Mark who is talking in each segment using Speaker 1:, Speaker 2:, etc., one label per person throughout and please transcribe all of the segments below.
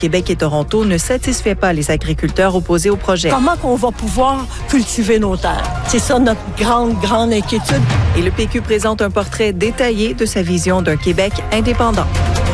Speaker 1: Québec et Toronto ne satisfait pas les agriculteurs opposés au projet.
Speaker 2: Comment qu'on va pouvoir cultiver nos terres? C'est ça notre grande inquiétude.
Speaker 1: Et le PQ présente un portrait détaillé de sa vision d'un Québec indépendant.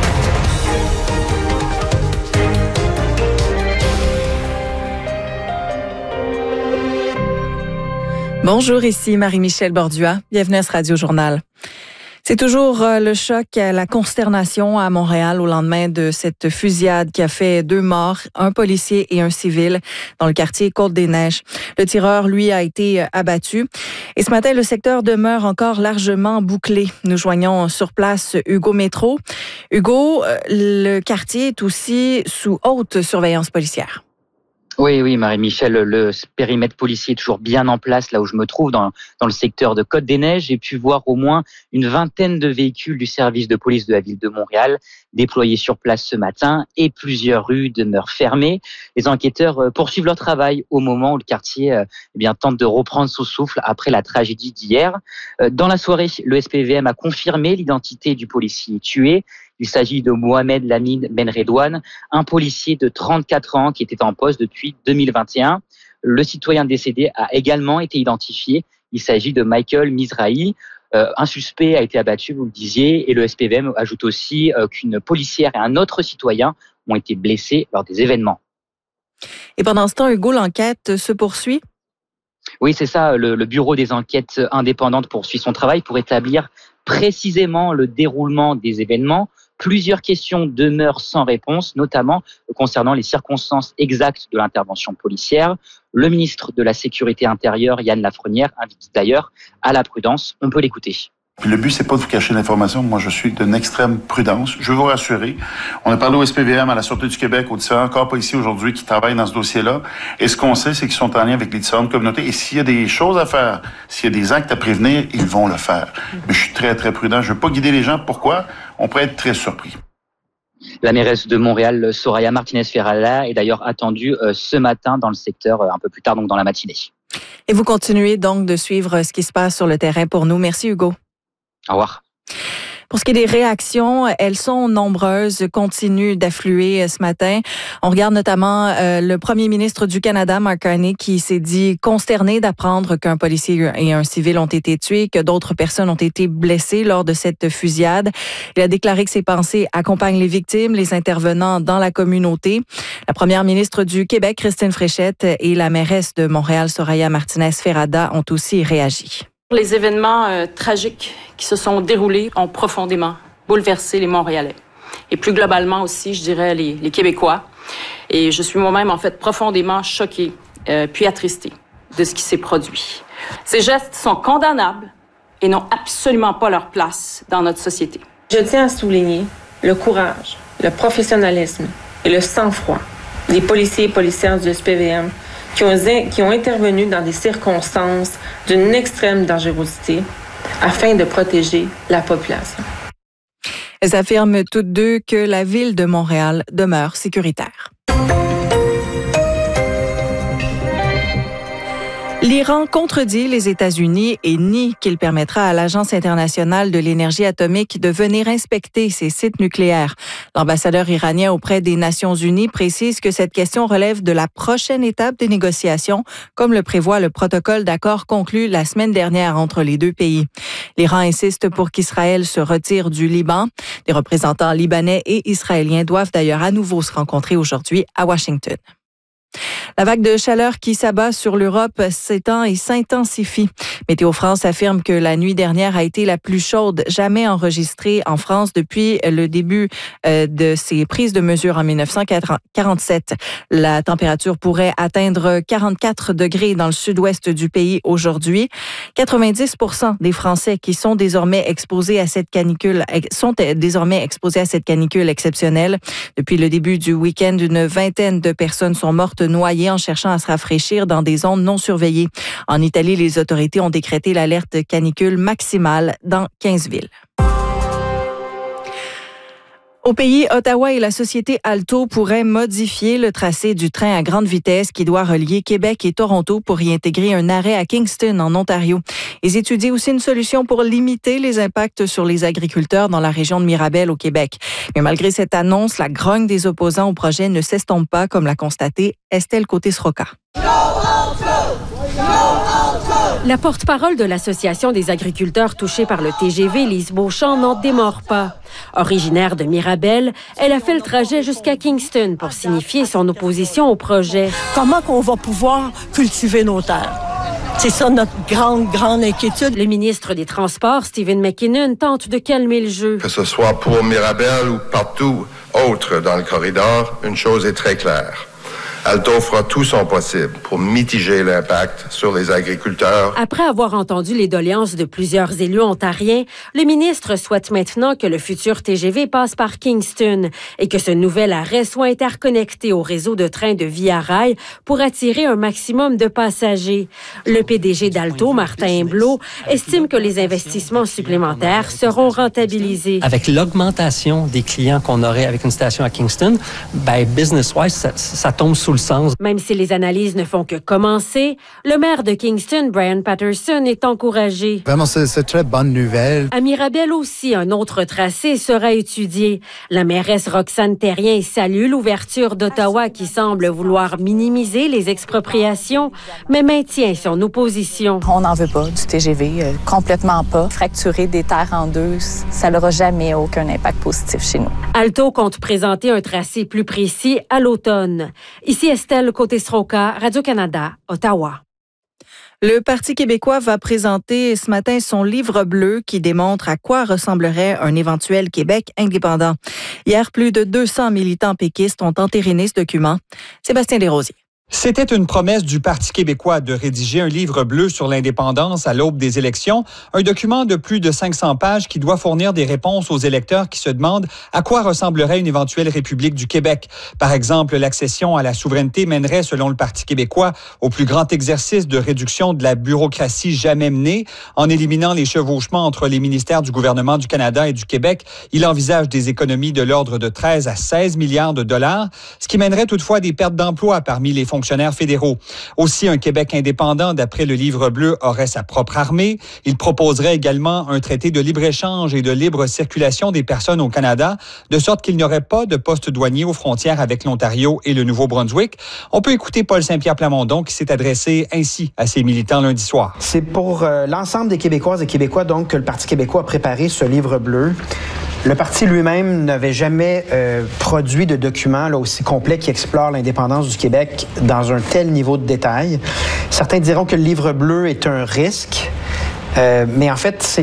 Speaker 1: Bonjour, ici Marie-Michel Bordua. Bienvenue à ce Radio-Journal. C'est toujours le choc, la consternation à Montréal au lendemain de cette fusillade qui a fait 2 morts, un policier et un civil dans le quartier Côte-des-Neiges. Le tireur, lui, a été abattu. Et ce matin, le secteur demeure encore largement bouclé. Nous joignons sur place Hugo Métro. Hugo, le quartier est aussi sous haute surveillance policière.
Speaker 3: Oui, Marie-Michel, le périmètre policier est toujours bien en place là où je me trouve, dans le secteur de Côte-des-Neiges. J'ai pu voir au moins une vingtaine de véhicules du service de police de la ville de Montréal déployés sur place ce matin et plusieurs rues demeurent fermées. Les enquêteurs poursuivent leur travail au moment où le quartier tente de reprendre son souffle après la tragédie d'hier. Dans la soirée, le SPVM a confirmé l'identité du policier tué. Il s'agit de Mohamed Lamine Benredouane, un policier de 34 ans qui était en poste depuis 2021. Le citoyen décédé a également été identifié. Il s'agit de Michael Mizrahi. Un suspect a été abattu, vous le disiez, et le SPVM ajoute aussi qu'une policière et un autre citoyen ont été blessés lors des événements.
Speaker 1: Et pendant ce temps, Hugo, l'enquête se poursuit?
Speaker 3: Oui, c'est ça. Le Bureau des enquêtes indépendantes poursuit son travail pour établir précisément le déroulement des événements. Plusieurs questions demeurent sans réponse, notamment concernant les circonstances exactes de l'intervention policière. Le ministre de la Sécurité intérieure, Yann Lafrenière, invite d'ailleurs à la prudence. On peut l'écouter.
Speaker 4: Puis le but, c'est pas de vous cacher l'information. Moi, je suis d'une extrême prudence. Je veux vous rassurer. On a parlé au SPVM, à la Sûreté du Québec, aux différents corps policiers aujourd'hui qui travaillent dans ce dossier-là. Et ce qu'on sait, c'est qu'ils sont en lien avec les différentes communautés. Et s'il y a des choses à faire, s'il y a des actes à prévenir, ils vont le faire. Mais je suis très, très prudent. Je veux pas guider les gens. Pourquoi? On pourrait être très surpris.
Speaker 3: La mairesse de Montréal, Soraya Martinez-Ferralla, est d'ailleurs attendue ce matin dans le secteur, un peu plus tard, donc dans la matinée.
Speaker 1: Et vous continuez donc de suivre ce qui se passe sur le terrain pour nous. Merci, Hugo.
Speaker 3: Au revoir.
Speaker 1: Pour ce qui est des réactions, elles sont nombreuses, continuent d'affluer ce matin. On regarde notamment le premier ministre du Canada, Mark Carney, qui s'est dit consterné d'apprendre qu'un policier et un civil ont été tués, que d'autres personnes ont été blessées lors de cette fusillade. Il a déclaré que ses pensées accompagnent les victimes, les intervenants dans la communauté. La première ministre du Québec, Christine Fréchette, et la mairesse de Montréal, Soraya Martinez-Ferralla, ont aussi réagi.
Speaker 5: Les événements tragiques qui se sont déroulés ont profondément bouleversé les Montréalais. Et plus globalement aussi, je dirais, les Québécois. Et je suis moi-même, en fait, profondément choquée puis attristée de ce qui s'est produit. Ces gestes sont condamnables et n'ont absolument pas leur place dans notre société.
Speaker 6: Je tiens à souligner le courage, le professionnalisme et le sang-froid des policiers et policières du SPVM qui ont intervenu dans des circonstances d'une extrême dangerosité afin de protéger la population.
Speaker 1: Elles affirment toutes deux que la ville de Montréal demeure sécuritaire. L'Iran contredit les États-Unis et nie qu'il permettra à l'Agence internationale de l'énergie atomique de venir inspecter ses sites nucléaires. L'ambassadeur iranien auprès des Nations unies précise que cette question relève de la prochaine étape des négociations, comme le prévoit le protocole d'accord conclu la semaine dernière entre les deux pays. L'Iran insiste pour qu'Israël se retire du Liban. Des représentants libanais et israéliens doivent d'ailleurs à nouveau se rencontrer aujourd'hui à Washington. La vague de chaleur qui s'abat sur l'Europe s'étend et s'intensifie. Météo France affirme que la nuit dernière a été la plus chaude jamais enregistrée en France depuis le début de ces prises de mesures en 1947. La température pourrait atteindre 44 degrés dans le sud-ouest du pays aujourd'hui. 90% des Français qui sont désormais exposés à cette canicule exceptionnelle. Depuis le début du week-end, une vingtaine de personnes sont mortes noyées en cherchant à se rafraîchir dans des zones non surveillées. En Italie, les autorités ont décrété l'alerte canicule maximale dans 15 villes. Au pays, Ottawa et la société Alto pourraient modifier le tracé du train à grande vitesse qui doit relier Québec et Toronto pour y intégrer un arrêt à Kingston, en Ontario. Ils étudient aussi une solution pour limiter les impacts sur les agriculteurs dans la région de Mirabel, au Québec. Mais malgré cette annonce, la grogne des opposants au projet ne s'estompe pas, comme l'a constaté Estelle Côté-Sroka.
Speaker 7: La porte-parole de l'Association des agriculteurs touchés par le TGV, Lise Beauchamp, n'en démord pas. Originaire de Mirabel, elle a fait le trajet jusqu'à Kingston pour signifier son opposition au projet.
Speaker 2: Comment qu'on va pouvoir cultiver nos terres? C'est ça notre grande inquiétude.
Speaker 7: Le ministre des Transports, Stephen McKinnon, tente de calmer le jeu.
Speaker 8: Que ce soit pour Mirabel ou partout autre dans le corridor, une chose est très claire. Alto fera tout son possible pour mitiger l'impact sur les agriculteurs.
Speaker 7: Après avoir entendu les doléances de plusieurs élus ontariens, le ministre souhaite maintenant que le futur TGV passe par Kingston et que ce nouvel arrêt soit interconnecté au réseau de trains de Via Rail pour attirer un maximum de passagers. Le PDG d'Alto, Martin Imblot, estime que les investissements supplémentaires seront rentabilisés.
Speaker 9: Avec l'augmentation des clients qu'on aurait avec une station à Kingston, business-wise, ça tombe sous le sens.
Speaker 7: Même si les analyses ne font que commencer, le maire de Kingston, Brian Patterson, est encouragé.
Speaker 10: Vraiment, c'est très bonne nouvelle.
Speaker 7: À Mirabel aussi, un autre tracé sera étudié. La mairesse Roxane Terrien salue l'ouverture d'Ottawa qui semble vouloir minimiser les expropriations, mais maintient son opposition.
Speaker 11: On n'en veut pas du TGV, complètement pas. Fracturer des terres en deux, ça n'aura jamais aucun impact positif chez nous.
Speaker 7: Alto compte présenter un tracé plus précis à l'automne. Ici Estelle Côté-Sroka, Radio-Canada, Ottawa.
Speaker 1: Le Parti québécois va présenter ce matin son livre bleu qui démontre à quoi ressemblerait un éventuel Québec indépendant. Hier, plus de 200 militants péquistes ont entériné ce document. Sébastien Desrosiers.
Speaker 12: C'était une promesse du Parti québécois de rédiger un livre bleu sur l'indépendance à l'aube des élections, un document de plus de 500 pages qui doit fournir des réponses aux électeurs qui se demandent à quoi ressemblerait une éventuelle République du Québec. Par exemple, l'accession à la souveraineté mènerait, selon le Parti québécois, au plus grand exercice de réduction de la bureaucratie jamais menée. En éliminant les chevauchements entre les ministères du gouvernement du Canada et du Québec, il envisage des économies de l'ordre de 13 à 16 milliards de dollars, ce qui mènerait toutefois des pertes d'emplois parmi les fonctionnaires fédéraux. Aussi, un Québec indépendant, d'après le livre bleu, aurait sa propre armée. Il proposerait également un traité de libre-échange et de libre circulation des personnes au Canada, de sorte qu'il n'y aurait pas de poste douanier aux frontières avec l'Ontario et le Nouveau-Brunswick. On peut écouter Paul Saint-Pierre Plamondon qui s'est adressé ainsi à ses militants lundi soir.
Speaker 13: C'est pour l'ensemble des Québécoises et Québécois donc que le Parti québécois a préparé ce livre bleu. Le parti lui-même n'avait jamais produit de document là, aussi complet qui explore l'indépendance du Québec dans un tel niveau de détail. Certains diront que le livre bleu est un risque, mais en fait, c'est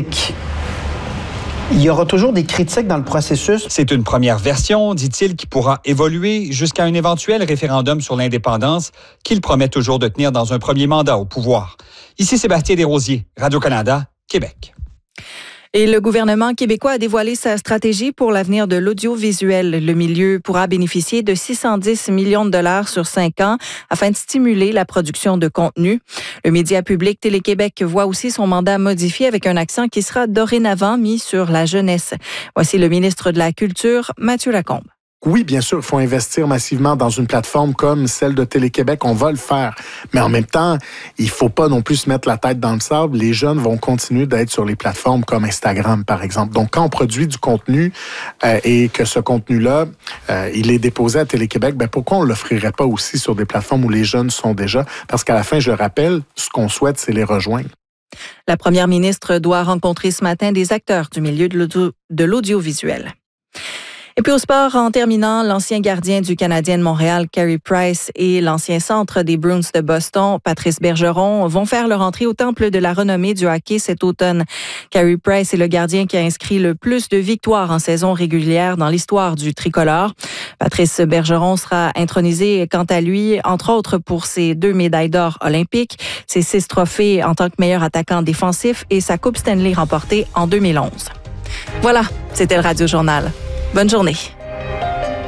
Speaker 13: qu'il y aura toujours des critiques dans le processus.
Speaker 12: C'est une première version, dit-il, qui pourra évoluer jusqu'à un éventuel référendum sur l'indépendance qu'il promet toujours de tenir dans un premier mandat au pouvoir. Ici Sébastien Desrosiers, Radio-Canada, Québec.
Speaker 1: Et le gouvernement québécois a dévoilé sa stratégie pour l'avenir de l'audiovisuel. Le milieu pourra bénéficier de 610 millions de dollars sur 5 ans afin de stimuler la production de contenu. Le média public Télé-Québec voit aussi son mandat modifié avec un accent qui sera dorénavant mis sur la jeunesse. Voici le ministre de la Culture, Mathieu Lacombe.
Speaker 14: Oui, bien sûr, il faut investir massivement dans une plateforme comme celle de Télé-Québec. On va le faire. Mais en même temps, il faut pas non plus se mettre la tête dans le sable. Les jeunes vont continuer d'être sur les plateformes comme Instagram, par exemple. Donc, quand on produit du contenu et que ce contenu-là, il est déposé à Télé-Québec, pourquoi on ne l'offrirait pas aussi sur des plateformes où les jeunes sont déjà? Parce qu'à la fin, je le rappelle, ce qu'on souhaite, c'est les rejoindre.
Speaker 1: La première ministre doit rencontrer ce matin des acteurs du milieu de l'audiovisuel. Et puis au sport, en terminant, l'ancien gardien du Canadien de Montréal, Carey Price, et l'ancien centre des Bruins de Boston, Patrice Bergeron, vont faire leur entrée au temple de la renommée du hockey cet automne. Carey Price est le gardien qui a inscrit le plus de victoires en saison régulière dans l'histoire du tricolore. Patrice Bergeron sera intronisé quant à lui, entre autres pour ses 2 médailles d'or olympiques, ses 6 trophées en tant que meilleur attaquant défensif et sa Coupe Stanley remportée en 2011. Voilà, c'était le Radio Journal. Bonne journée.